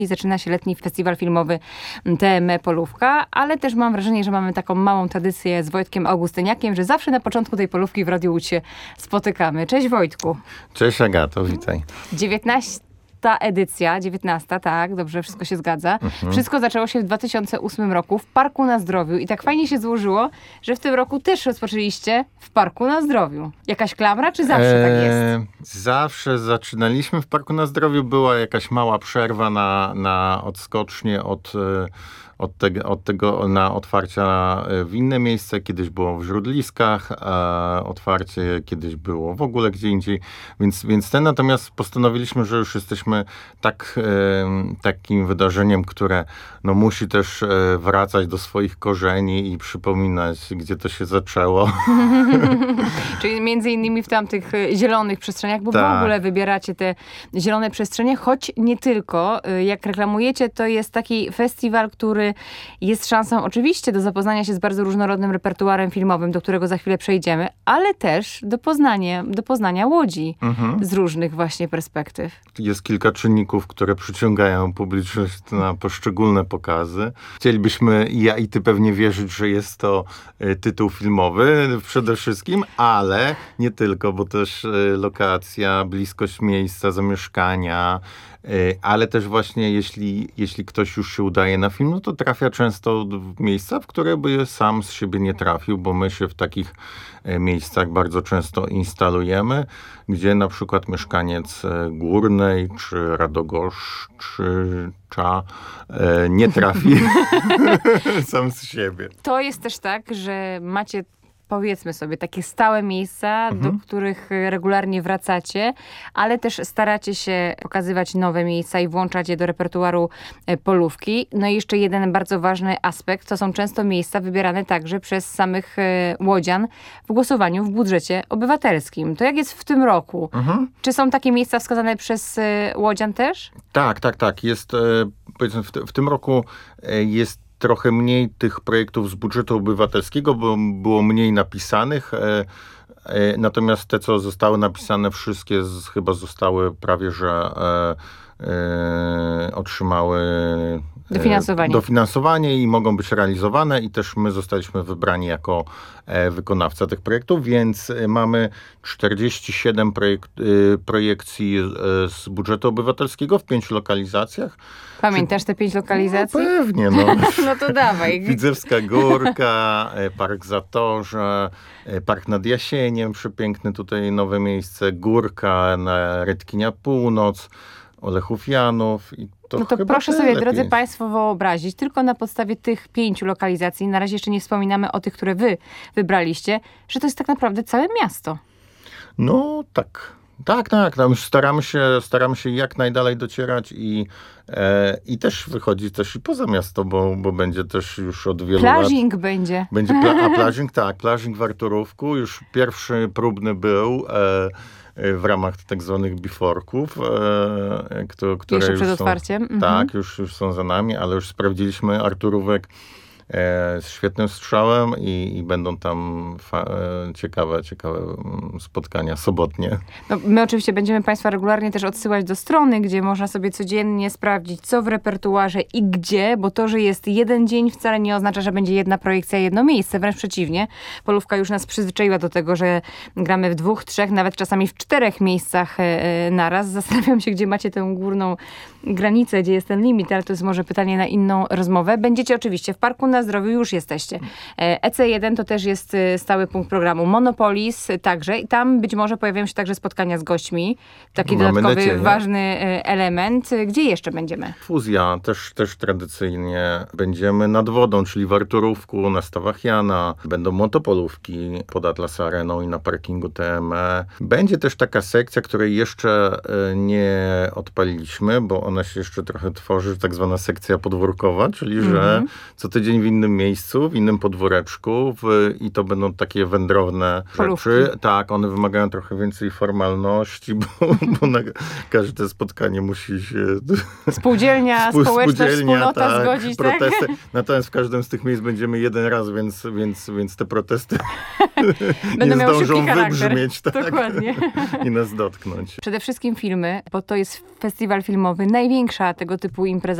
i zaczyna się letni festiwal filmowy TME Polówka, ale też mam wrażenie, że mamy taką małą tradycję z Wojtkiem Augustyniakiem, że zawsze na początku tej polówki w Radiu Łódź się spotykamy. Cześć Wojtku. Cześć Agato, witaj. 19. Edycja, 19, tak, dobrze, wszystko się zgadza. Wszystko zaczęło się w 2008 roku w Parku na Zdrowiu i tak fajnie się złożyło, że w tym roku też rozpoczęliście w Parku na Zdrowiu. Jakaś klamra, czy zawsze tak jest? Zawsze zaczynaliśmy w Parku na Zdrowiu. Była jakaś mała przerwa na odskocznie od tego na otwarcia w inne miejsce. Kiedyś było w Żrudliskach, a otwarcie kiedyś było w ogóle gdzie indziej. Więc natomiast postanowiliśmy, że już jesteśmy takim wydarzeniem, które musi też wracać do swoich korzeni i przypominać, gdzie to się zaczęło. Czyli między innymi w tamtych zielonych przestrzeniach, bo Tak. w ogóle wybieracie te zielone przestrzenie, choć nie tylko. Jak reklamujecie, to jest taki festiwal, który jest szansą oczywiście do zapoznania się z bardzo różnorodnym repertuarem filmowym, do którego za chwilę przejdziemy, ale też do poznania Łodzi z różnych właśnie perspektyw. Jest kilka czynników, które przyciągają publiczność na poszczególne pokazy. Chcielibyśmy, ja i ty pewnie wierzyć, że jest to tytuł filmowy przede wszystkim, ale nie tylko, bo też lokacja, bliskość miejsca zamieszkania, ale też właśnie jeśli ktoś już się udaje na film, no to trafia często w miejsca, w które by sam z siebie nie trafił, bo my się w takich miejscach bardzo często instalujemy, gdzie na przykład mieszkaniec Górnej czy Radogoszcza nie trafi sam z siebie. To jest też tak, że macie, powiedzmy sobie, takie stałe miejsca, do których regularnie wracacie, ale też staracie się pokazywać nowe miejsca i włączać je do repertuaru polówki. No i jeszcze jeden bardzo ważny aspekt, to są często miejsca wybierane także przez samych łodzian w głosowaniu w budżecie obywatelskim. To jak jest w tym roku? Czy są takie miejsca wskazane przez łodzian też? Tak. Jest, powiedzmy, w tym roku jest trochę mniej tych projektów z budżetu obywatelskiego, bo było mniej napisanych. Natomiast te, co zostały napisane, wszystkie chyba zostały prawie, że otrzymały dofinansowanie i mogą być realizowane i też my zostaliśmy wybrani jako wykonawca tych projektów, więc mamy 47 projekcji z budżetu obywatelskiego w 5 lokalizacjach. Pamiętasz te 5 lokalizacji? No pewnie, No to dawaj. Widzewska Górka, Park Zatorze, Park nad Jasieniem, przepiękne tutaj nowe miejsce, Górka na Redkinia Północ, Olechów Janów i no to proszę sobie, drodzy Państwo, wyobrazić, tylko na podstawie tych 5 lokalizacji, na razie jeszcze nie wspominamy o tych, które wy wybraliście, że to jest tak naprawdę całe miasto. No tak. Tak. Tam staramy się jak najdalej docierać i też wychodzić też i poza miasto, bo będzie też już od wielu lat. Plażing będzie. Plażing, tak. Plażing w Arturówku. Już pierwszy próbny był w ramach tak zwanych biforków, które jeszcze już przed są, otwarciem. Tak, już są za nami, ale już sprawdziliśmy Arturówek z świetnym strzałem i będą tam ciekawe spotkania sobotnie. No, my oczywiście będziemy Państwa regularnie też odsyłać do strony, gdzie można sobie codziennie sprawdzić, co w repertuarze i gdzie, bo to, że jest jeden dzień, wcale nie oznacza, że będzie jedna projekcja, jedno miejsce. Wręcz przeciwnie. Polówka już nas przyzwyczaiła do tego, że gramy w 2, 3, nawet czasami w 4 miejscach naraz. Zastanawiam się, gdzie macie tę górną granicę, gdzie jest ten limit, ale to jest może pytanie na inną rozmowę. Będziecie oczywiście w Parku na Zdrowiu, już jesteście. EC1 to też jest stały punkt programu. Monopolis także i tam być może pojawiają się także spotkania z gośćmi. Taki dodatkowy, ważny element. Gdzie jeszcze będziemy? Fuzja też tradycyjnie. Będziemy nad wodą, czyli w Arturówku, na Stawach Jana. Będą motopolówki pod Atlas Areną i na parkingu TME. Będzie też taka sekcja, której jeszcze nie odpaliliśmy, bo ona się jeszcze trochę tworzy, tak zwana sekcja podwórkowa, czyli że co tydzień w innym miejscu, w innym podwóreczku i to będą takie wędrowne polówki. Rzeczy. Tak, one wymagają trochę więcej formalności, bo na każde spotkanie musi się... Spółdzielnia, społeczność, wspólnota zgodzić, protesty. Tak? Natomiast w każdym z tych miejsc będziemy jeden raz, więc te protesty będą nie miały zdążą wybrzmieć. Tak? Dokładnie. I nas dotknąć. Przede wszystkim filmy, bo to jest festiwal filmowy największa tego typu impreza